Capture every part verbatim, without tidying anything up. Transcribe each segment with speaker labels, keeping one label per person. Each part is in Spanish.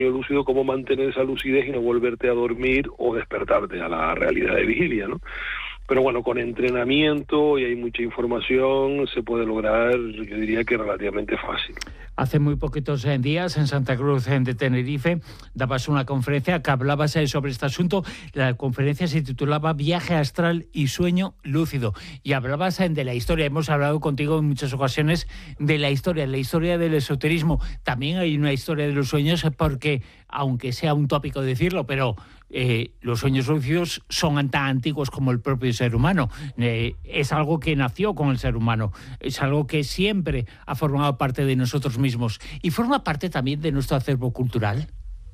Speaker 1: lúcido, cómo mantener esa lucidez y no volverte a dormir o despertarte a la realidad de vigilia, ¿no? Pero bueno, con entrenamiento y hay mucha información, se puede lograr, yo diría que relativamente fácil.
Speaker 2: Hace muy poquitos días en Santa Cruz de Tenerife dabas una conferencia que hablabas sobre este asunto. La conferencia se titulaba Viaje astral y sueño lúcido y hablabas de la historia. Hemos hablado contigo en muchas ocasiones de la historia, la historia del esoterismo. También hay una historia de los sueños porque, aunque sea un tópico decirlo, pero Eh, los sueños lúcidos son tan antiguos como el propio ser humano. Eh, es algo que nació con el ser humano, es algo que siempre ha formado parte de nosotros mismos y forma parte también de nuestro acervo cultural.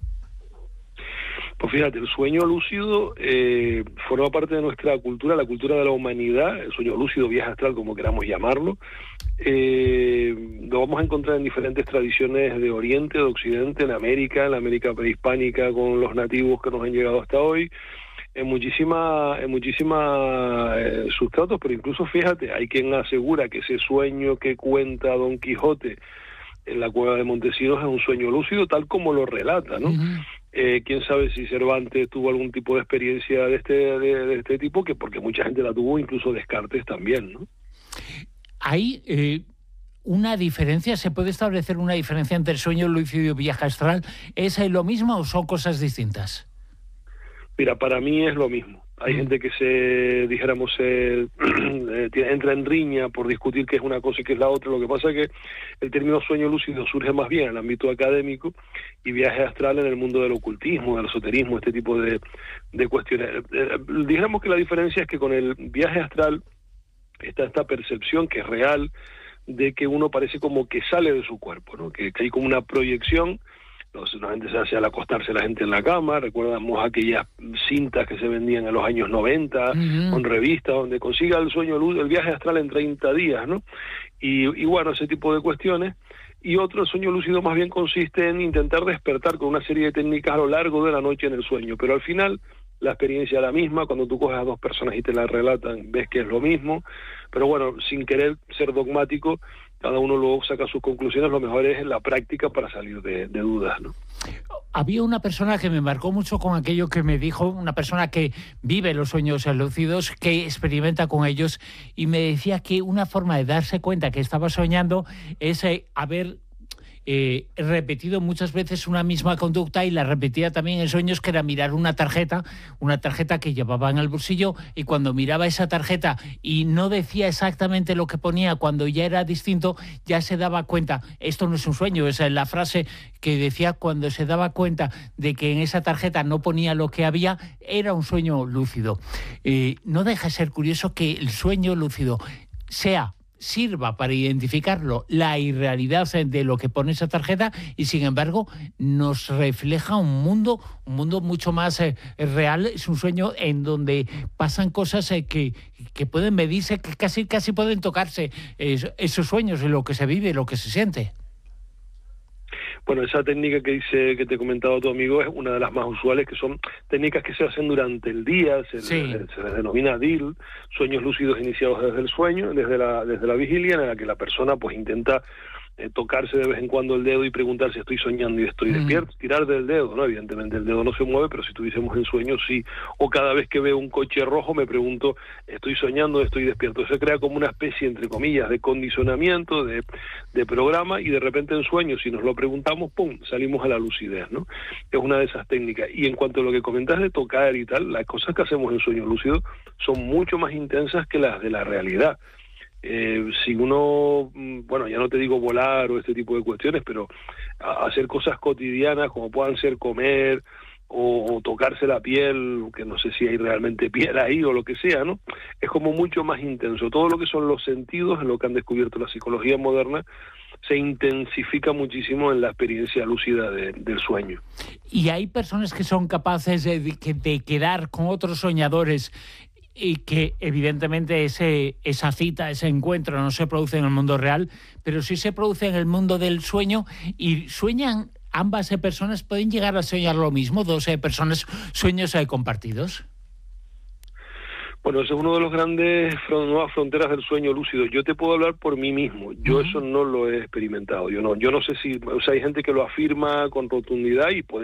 Speaker 1: Pues fíjate, el sueño lúcido eh, forma parte de nuestra cultura, la cultura de la humanidad, el sueño lúcido, viaje astral, como queramos llamarlo. Eh, lo vamos a encontrar en diferentes tradiciones de Oriente, de Occidente, en América, en la América prehispánica, con los nativos que nos han llegado hasta hoy, en muchísimas en muchísima, eh, sustratos, pero incluso fíjate, hay quien asegura que ese sueño que cuenta Don Quijote en la cueva de Montesinos es un sueño lúcido, tal como lo relata, ¿no? Uh-huh. Eh, quién sabe si Cervantes tuvo algún tipo de experiencia de este de, de este tipo, que porque mucha gente la tuvo, incluso Descartes también, ¿no?
Speaker 2: Hay eh, una diferencia, ¿se puede establecer una diferencia entre el sueño lúcido y viaje astral? ¿Es lo mismo o son cosas distintas?
Speaker 1: Mira, para mí es lo mismo. Hay mm. gente que se, dijéramos, eh, entra en riña por discutir qué es una cosa y qué es la otra. Lo que pasa es que el término sueño lúcido surge más bien en el ámbito académico y viaje astral en el mundo del ocultismo, del esoterismo, este tipo de, de cuestiones. Eh, dijéramos que la diferencia es que con el viaje astral está esta percepción que es real de que uno parece como que sale de su cuerpo, ¿no? Que, que hay como una proyección. La gente se hace al acostarse la gente en la cama. Recordamos aquellas cintas que se vendían en los años noventa, uh-huh. con revistas, donde consiga el sueño, el viaje astral en treinta días, ¿no? Y, y bueno, ese tipo de cuestiones. Y otro, el sueño lúcido más bien consiste en intentar despertar con una serie de técnicas a lo largo de la noche en el sueño, pero al final la experiencia es la misma. Cuando tú coges a dos personas y te la relatan, ves que es lo mismo, pero bueno, sin querer ser dogmático, cada uno luego saca sus conclusiones. Lo mejor es en la práctica para salir de, de dudas, ¿no?
Speaker 2: Había una persona que me marcó mucho con aquello que me dijo, una persona que vive los sueños lúcidos, que experimenta con ellos, y me decía que una forma de darse cuenta que estaba soñando es eh, haber Eh, repetido muchas veces una misma conducta, y la repetía también en sueños, que era mirar una tarjeta, una tarjeta que llevaba en el bolsillo, y cuando miraba esa tarjeta y no decía exactamente lo que ponía, cuando ya era distinto, ya se daba cuenta. Esto no es un sueño, es la frase que decía, cuando se daba cuenta de que en esa tarjeta no ponía lo que había, era un sueño lúcido. Eh, no deja de ser curioso que el sueño lúcido sea sirva para identificarlo, la irrealidad de lo que pone esa tarjeta, y sin embargo nos refleja un mundo, un mundo mucho más eh, real. Es un sueño en donde pasan cosas eh, que, que pueden medirse, que casi, casi pueden tocarse eh, esos sueños, lo que se vive, lo que se siente.
Speaker 1: Bueno, esa técnica que dice, que te he comentado tu amigo, es una de las más usuales, que son técnicas que se hacen durante el día, se,
Speaker 2: sí.
Speaker 1: le, se les denomina D I L, sueños lúcidos iniciados desde el sueño, desde la, desde la vigilia, en la que la persona pues intenta eh, tocarse de vez en cuando el dedo y preguntar si estoy soñando y estoy mm. despierto, tirar del dedo, ¿no? Evidentemente el dedo no se mueve, pero si estuviésemos en sueño, sí. O cada vez que veo un coche rojo me pregunto, ¿estoy soñando o estoy despierto? Se crea como una especie, entre comillas, de condicionamiento, de, de programa, y de repente en sueño, si nos lo preguntamos, ¡pum!, salimos a la lucidez, ¿no? Es una de esas técnicas. Y en cuanto a lo que comentas de tocar y tal, las cosas que hacemos en sueño lúcido son mucho más intensas que las de la realidad. Eh, si uno, bueno, ya no te digo volar o este tipo de cuestiones, pero hacer cosas cotidianas como puedan ser comer o, o tocarse la piel, que no sé si hay realmente piel ahí o lo que sea, ¿no? Es como mucho más intenso. Todo lo que son los sentidos, en lo que han descubierto la psicología moderna, se intensifica muchísimo en la experiencia lúcida de, del sueño.
Speaker 2: Y hay personas que son capaces de, de quedar con otros soñadores, y que evidentemente ese, esa cita, ese encuentro no se produce en el mundo real, pero sí se produce en el mundo del sueño, y sueñan ambas personas, pueden llegar a soñar lo mismo, dos personas, sueños compartidos.
Speaker 1: Bueno, ese es uno de los grandes nuevas fronteras del sueño lúcido. Yo te puedo hablar por mí mismo. Yo uh-huh. eso no lo he experimentado. Yo no, yo no sé si, o sea, hay gente que lo afirma con rotundidad y puede